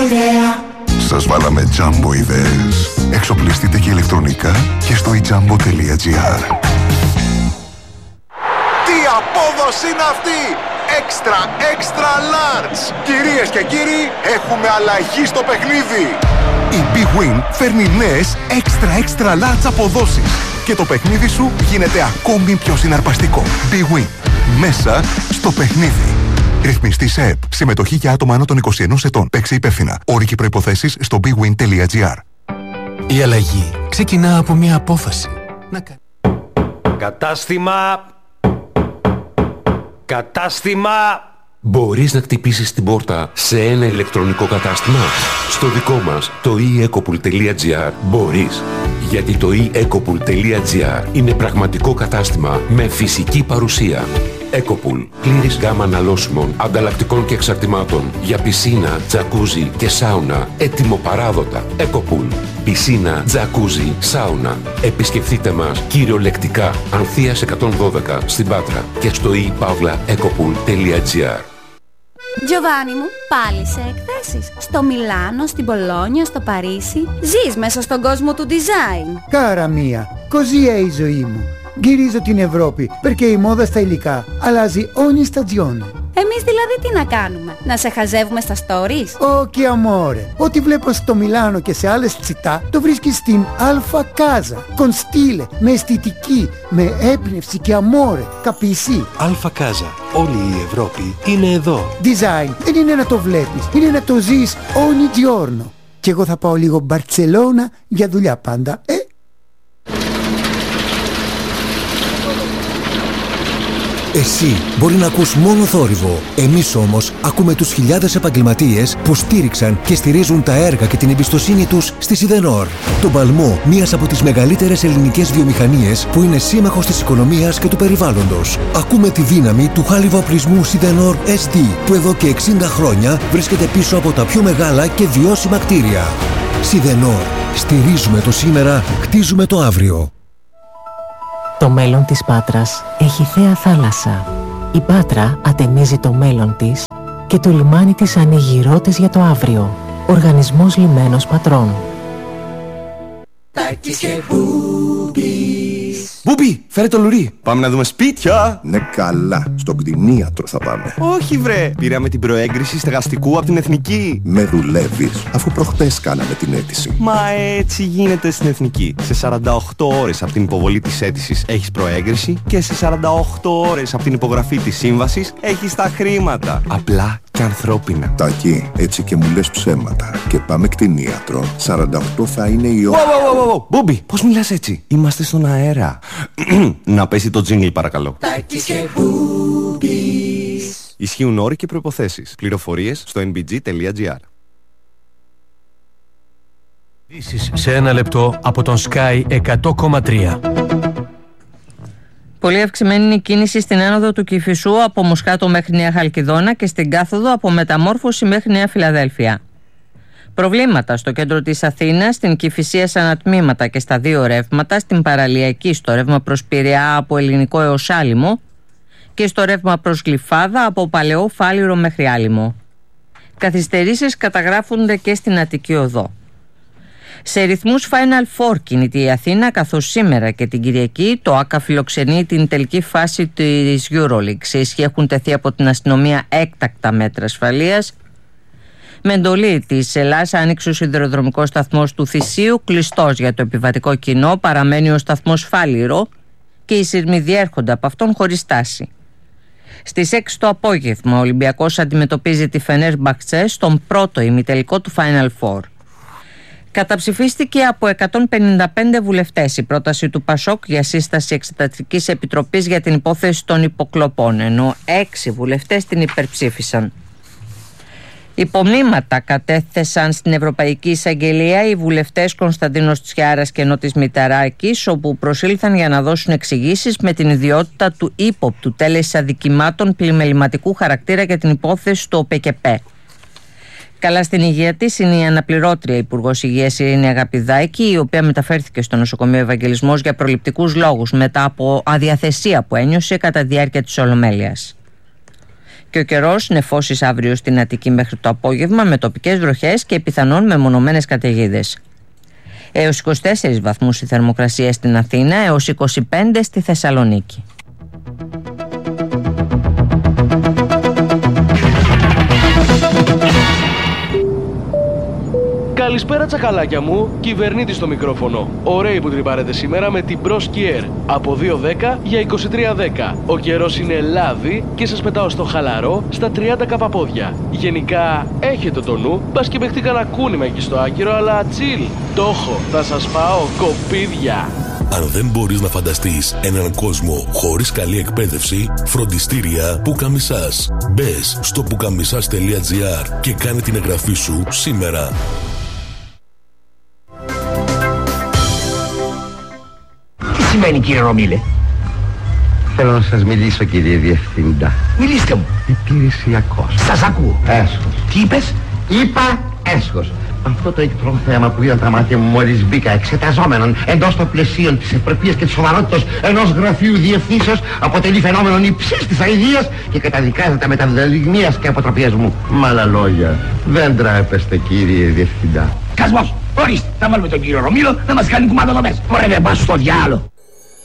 ιδέα. Σας βάλαμε Jumbo ιδέες. Εξοπλιστείτε και ηλεκτρονικά και στο ejumbo.gr. Τι απόδοση είναι αυτή! Extra large! Κυρίες και κύριοι, έχουμε αλλαγή στο παιχνίδι! Η Big Win φέρνει νέες extra large αποδόσεις και το παιχνίδι σου γίνεται ακόμη πιο συναρπαστικό. Big Win. Μέσα στο παιχνίδι. Ρυθμιστή σε ΕΠ. Συμμετοχή για άτομα άνω των 21 ετών. Παίξε υπεύθυνα. Όροι και προϋποθέσεις στο bigwin.gr. Η αλλαγή ξεκινά από μια απόφαση. Κατάστημα! Μπορείς να χτυπήσεις την πόρτα σε ένα ηλεκτρονικό κατάστημα? Στο δικό μας, το eEcopool.gr, μπορείς. Γιατί το eEcopool.gr είναι πραγματικό κατάστημα με φυσική παρουσία. Ecopool. Πλήρης γάμα αναλώσιμων, ανταλλακτικών και εξαρτημάτων για πισίνα, τζακούζι και σάουνα. Έτοιμο παράδοτα. Ecopool. Πισίνα, τζακούζι, σάουνα. Επισκεφτείτε μας κυριολεκτικά Ανθείας 112 στην Πάτρα και στο ePavlaEcopool.gr. Giovanni μου, πάλι σε εκθέσεις. Στο Μιλάνο, στην Πολόνια, στο Παρίσι. Ζεις μέσα στον κόσμο του design. Κάρα μία, così è η ζωή μου. Γυρίζω την Ευρώπη, perché η μόδα στα υλικά αλλάζει ogni stagione. Εμείς δηλαδή τι να κάνουμε, να σε χαζεύουμε στα stories? Όχι amore, ό,τι βλέπω στο Μιλάνο και σε άλλες τσιτά το βρίσκεις στην Alfa Casa. Con stile, με αισθητική, με έμπνευση και amore, capisci? Alfa Casa, όλη η Ευρώπη είναι εδώ. Design δεν είναι να το βλέπεις, είναι να το ζεις ogni giorno. Και εγώ θα πάω λίγο Μπαρτσελώνα για δουλειά πάντα, Εσύ μπορεί να ακούς μόνο θόρυβο. Εμείς όμως ακούμε τους χιλιάδες επαγγελματίες που στήριξαν και στηρίζουν τα έργα και την εμπιστοσύνη τους στη Σιδενόρ. Τον παλμό μιας από τις μεγαλύτερες ελληνικές βιομηχανίες που είναι σύμμαχος της οικονομίας και του περιβάλλοντος. Ακούμε τη δύναμη του χάλιβα-οπλισμού Σιδενόρ SD που εδώ και 60 χρόνια βρίσκεται πίσω από τα πιο μεγάλα και βιώσιμα κτίρια. Σιδενόρ. Στηρίζουμε το σήμερα, χτίζουμε το αύριο. Το μέλλον της Πάτρας έχει θέα θάλασσα. Η Πάτρα ατενίζει το μέλλον της και το λιμάνι της ανοίγει ρότες για το αύριο. Οργανισμός Λιμένος Πατρών. Τάκης και Μπούμπης. Μπούμπη, φέρε το λουρί. Πάμε να δούμε σπίτια. Ναι καλά, στον κτηνίατρο θα πάμε. Όχι βρε, πήραμε την προέγκριση στεγαστικού από την Εθνική. Με δουλεύεις, αφού προχτές κάναμε την αίτηση. Μα έτσι γίνεται στην Εθνική. Σε 48 ώρες από την υποβολή της αίτησης έχεις προέγκριση και σε 48 ώρες από την υπογραφή της σύμβασης έχεις τα χρήματα. Απλά και ανθρώπινα. Τάκη, έτσι και μου λες ψέματα. Και πάμε κτηνίατρο. 48 θα είναι η ώρα. Μπούμπη, πώς μιλάς έτσι? Είμαστε στον αέρα. Να πέσει το τζίνγκλ παρακαλώ. Τάκης και Μπούμπης. Ισχύουν όροι και προϋποθέσεις. Πληροφορίες στο nbg.gr. Ειδήσεις σε ένα λεπτό από τον Sky 100,3. Πολύ αυξημένη είναι η κίνηση στην άνοδο του Κηφισού από Μοσχάτο μέχρι Νέα Χαλκιδόνα και στην κάθοδο από Μεταμόρφωση μέχρι Νέα Φιλαδέλφια. Προβλήματα στο κέντρο της Αθήνας, στην Κηφισία σε ανατμήματα και στα δύο ρεύματα, στην Παραλιακή στο ρεύμα προς Πειραιά από Ελληνικό έως Άλυμο και στο ρεύμα προς Γλυφάδα από Παλαιό Φάληρο μέχρι Άλυμο. Καθυστερήσεις καταγράφονται και στην Αττική Οδό. Σε ρυθμούς Final Four κινείται η Αθήνα, καθώς σήμερα και την Κυριακή το ΆΚΑ φιλοξενεί την τελική φάση της EuroLeague. Σε ισχύ έχουν τεθεί από την αστυνομία έκτακτα μέτρα ασφαλείας. Με εντολή της Ελλάς άνοιξε ο σιδηροδρομικός σταθμός του Θησίου, κλειστός για το επιβατικό κοινό, παραμένει ο σταθμός Φάληρο και οι σειρμοί διέρχονται από αυτόν χωρίς στάση. Στις 6 το απόγευμα ο Ολυμπιακός αντιμετωπίζει τη Φενέρμπαχτσε στον πρώτο ημιτελικό του Final Four. Καταψηφίστηκε από 155 βουλευτές η πρόταση του ΠΑΣΟΚ για σύσταση εξεταστικής επιτροπής για την υπόθεση των υποκλοπών, ενώ 6 βουλευτές την υπερψήφισαν. Υπομνήματα κατέθεσαν στην Ευρωπαϊκή Εισαγγελία οι βουλευτές Κωνσταντίνος Τσιάρας και Νότης Μηταράκης, όπου προσήλθαν για να δώσουν εξηγήσεις με την ιδιότητα του ύποπτου τέλεσης αδικημάτων πλημεληματικού χαρακτήρα για την υπόθεση του ΟΠΕΚΕΠΕ. Καλά στην υγεία της είναι η αναπληρώτρια Υπουργός Υγείας Ειρήνη Αγαπηδάκη, η οποία μεταφέρθηκε στο νοσοκομείο Ευαγγελισμός για προληπτικούς λόγους μετά από αδιαθεσία που ένιωσε κατά τη διάρκεια της Ολομέλειας. Και ο καιρός νεφώσεις αύριο στην Αττική μέχρι το απόγευμα με τοπικές βροχές και πιθανόν μεμονωμένες καταιγίδες. Έως 24 βαθμούς η θερμοκρασία στην Αθήνα, έως 25 στη Θεσσαλονίκη. Καλησπέρα τσακαλάκια μου, κυβερνήτης στο μικρόφωνο. Ωραίοι που τρυπάρετε σήμερα με την Bros Kier. Από 2.10 για 23.10. Ο καιρός είναι λάδι και σας πετάω στο χαλαρό στα 30 καπαπόδια. Γενικά έχετε το νου, μπας και παιχτεί κανένα κούνημα εκεί στο άκυρο, αλλά chill. Το έχω, θα σας πάω κοπίδια. Αν δεν μπορείς να φανταστείς έναν κόσμο χωρίς καλή εκπαίδευση, φροντιστήρια Πουκαμισάς. Μπες στο pukamisas.gr και κάνε την εγγραφή σου σήμερα. Τι σημαίνει, κύριε Ρωμίλε? Θέλω να σας μιλήσω, κύριε Διευθύντα. Μιλήστε μου. Υπηρεσιακός. Σας ακούω. Έσχος. Τι είπες? Είπα έσχος. Αυτό το εκπρό θέμα που είδαν τα μάτια μου μόλις μπήκα, εξεταζόμενον εντός των πλαισίων της ευπρεπίας και της σοβαρότητας ενός γραφείου διευθύνσεως, αποτελεί φαινόμενον υψής της αηδίας και καταδικάζεται με τα δελειγμίας και αποτροπίας μου. Με άλλα λόγια, δεν τρέπεστε, κύριε Διευθυντά. Κασμός, ορίστε, θα βάλουμε τον κύριο Ρωμίλο να μας κάνει κουμάντο εδώ μέσα. Ωραία, δεν πας στο διάλο.